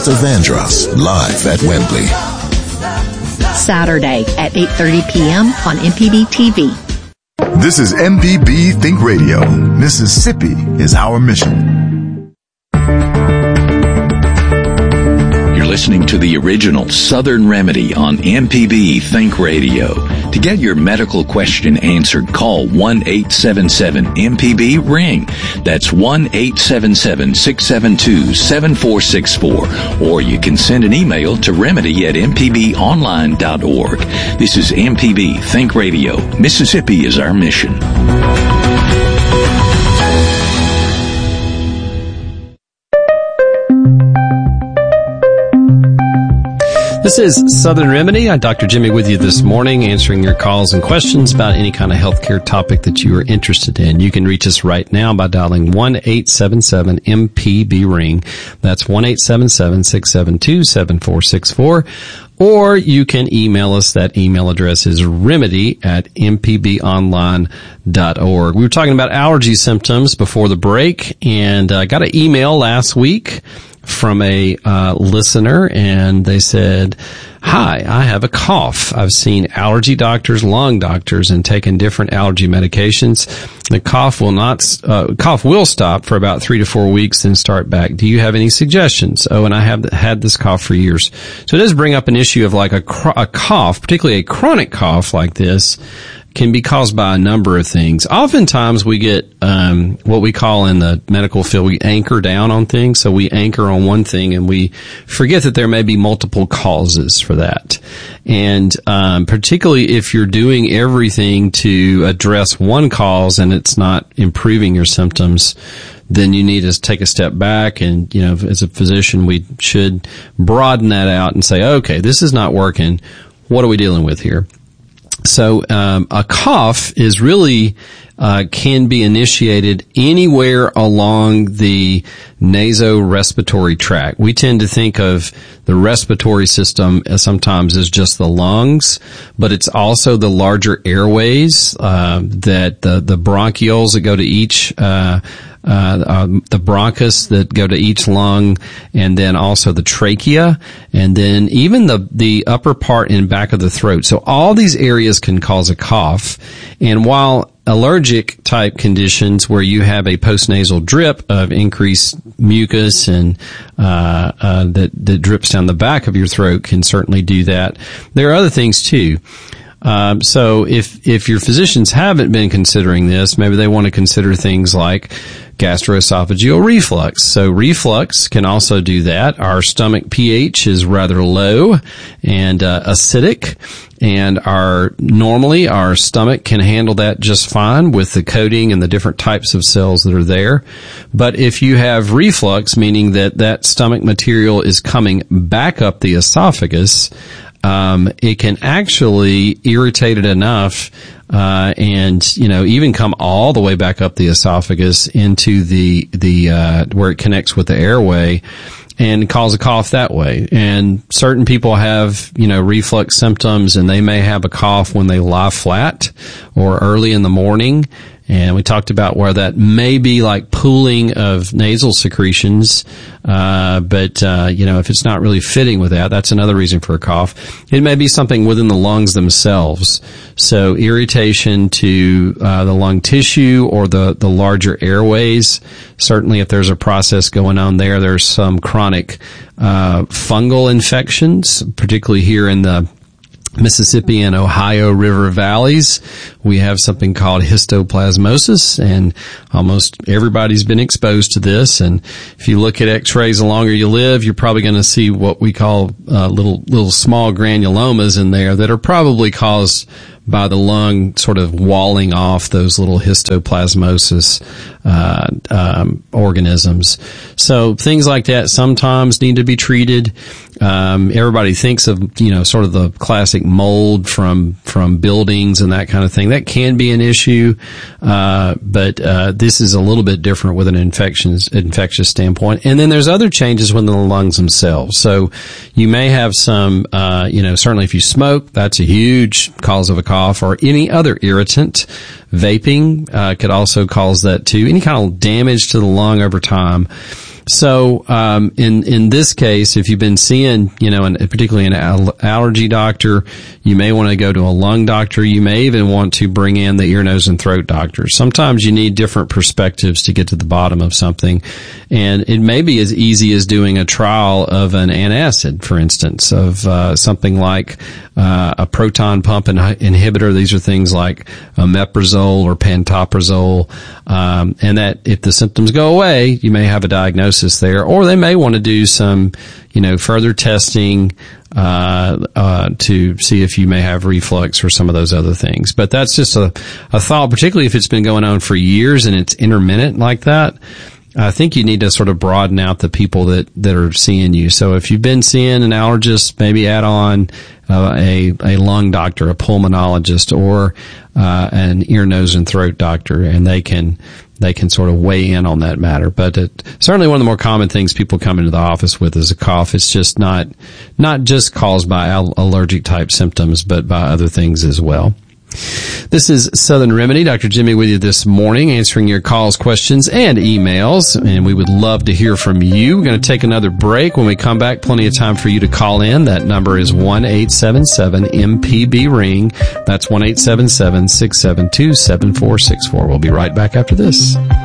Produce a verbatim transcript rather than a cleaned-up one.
Luther Vandross, live at Wembley. Saturday at eight thirty p.m. on M P B T V. This is M P B Think Radio. Mississippi is our mission. You're listening to the original Southern Remedy on M P B Think Radio. To get your medical question answered, call one eight seven seven M P B ring. That's one eight seven seven, six seven two, seven four six four. Or you can send an email to remedy at m p b online dot org. This is M P B Think Radio. Mississippi is our mission. This is Southern Remedy. I'm Doctor Jimmy with you this morning, answering your calls and questions about any kind of healthcare topic that you are interested in. You can reach us right now by dialing one eight seven seven M P B ring. That's one eight seven seven, six seven two, seven four six four. Or you can email us. That email address is remedy at m p b online dot org. We were talking about allergy symptoms before the break, and I got an email last week from a uh, listener, and they said, "Hi, I have a cough. I've seen allergy doctors, lung doctors, and taken different allergy medications. The cough will not, uh, cough will stop for about three to four weeks and start back. Do you have any suggestions?" Oh, and I have had this cough for years. So it does bring up an issue of like a, a cough, particularly a chronic cough like this, can be caused by a number of things. Oftentimes we get um what we call in the medical field, we anchor down on things. So we anchor on one thing and we forget that there may be multiple causes for that. And um particularly if you're doing everything to address one cause and it's not improving your symptoms, then you need to take a step back, and, you know, as a physician, we should broaden that out and say, okay, this is not working. What are we dealing with here? So um, a cough is really uh, can be initiated anywhere along the nasorespiratory tract. We tend to think of the respiratory system as sometimes as just the lungs, but it's also the larger airways, uh, that the the bronchioles that go to each uh Uh, uh, the bronchus that go to each lung, and then also the trachea, and then even the, the upper part and back of the throat. So all these areas can cause a cough. And while allergic type conditions where you have a postnasal drip of increased mucus and uh, uh, that, that drips down the back of your throat can certainly do that, there are other things too. Um, so if, if your physicians haven't been considering this, maybe they want to consider things like gastroesophageal reflux. So reflux can also do that. Our stomach pH is rather low and uh, acidic, and our normally our stomach can handle that just fine with the coating and the different types of cells that are there. But if you have reflux, meaning that that stomach material is coming back up the esophagus, Um, it can actually irritate it enough, uh, and, you know, even come all the way back up the esophagus into the, the, uh, where it connects with the airway and cause a cough that way. And certain people have, you know, reflux symptoms, and they may have a cough when they lie flat or early in the morning. And we talked about where that may be like pooling of nasal secretions, uh, but, uh, you know, if it's not really fitting with that, that's another reason for a cough. It may be something within the lungs themselves. So irritation to, uh, the lung tissue or the, the larger airways. Certainly if there's a process going on there, there's some chronic, uh, fungal infections, particularly here in the Mississippi and Ohio River valleys. We have something called histoplasmosis, and almost everybody's been exposed to this. And if you look at x-rays the longer you live, you're probably going to see what we call uh, little little small granulomas in there that are probably caused by the lung sort of walling off those little histoplasmosis uh, um, organisms. So things like that sometimes need to be treated. Um, everybody thinks of, you know, sort of the classic mold from from buildings and that kind of thing. That can be an issue, uh, but uh, this is a little bit different with an infections infectious standpoint. And then there's other changes within the lungs themselves. So you may have some, uh, you know, certainly if you smoke, that's a huge cause of a cough, or any other irritant. Vaping uh, could also cause that too. Any kind of damage to the lung over time. So, um, in, in this case, if you've been seeing, you know, an, particularly an al- allergy doctor, you may want to go to a lung doctor. You may even want to bring in the ear, nose, and throat doctor. Sometimes you need different perspectives to get to the bottom of something. And it may be as easy as doing a trial of an antacid, for instance, of, uh, something like, uh, a proton pump in- inhibitor. These are things like omeprazole or pantoprazole. Um, and that if the symptoms go away, you may have a diagnosis there, or they may want to do some, you know, further testing, uh, uh, to see if you may have reflux or some of those other things. But that's just a, a thought, particularly if it's been going on for years and it's intermittent like that. I think you need to sort of broaden out the people that, that are seeing you. So if you've been seeing an allergist, maybe add on uh, a, a lung doctor, a pulmonologist, or, uh, an ear, nose, and throat doctor, and they can, they can sort of weigh in on that matter. But it, certainly one of the more common things people come into the office with is a cough. It's just not, not just caused by al- allergic type symptoms, but by other things as well. This is Southern Remedy. Doctor Jimmy with you this morning, answering your calls, questions, and emails. And we would love to hear from you. We're going to take another break. When we come back, plenty of time for you to call in. That number is one eight seven seven M P B ring. That's one eight seven seven, six seven two, seven four six four. We'll be right back after this.